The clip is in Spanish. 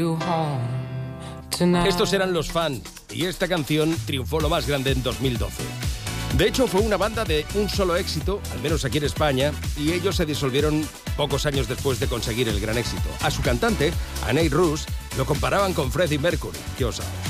Estos eran los Fans y esta canción triunfó lo más grande en 2012. De hecho, fue una banda de un solo éxito, al menos aquí en España, y ellos se disolvieron pocos años después de conseguir el gran éxito. A su cantante, a Nate Ruess, lo comparaban con Freddie Mercury. ¿Qué osados?